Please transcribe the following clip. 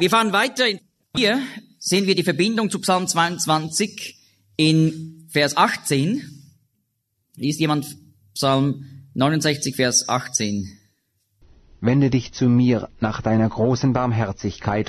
Wir fahren weiter. Hier sehen wir die Verbindung zu Psalm 22 in Vers 18. Liest jemand Psalm 69, Vers 18? Wende dich zu mir nach deiner großen Barmherzigkeit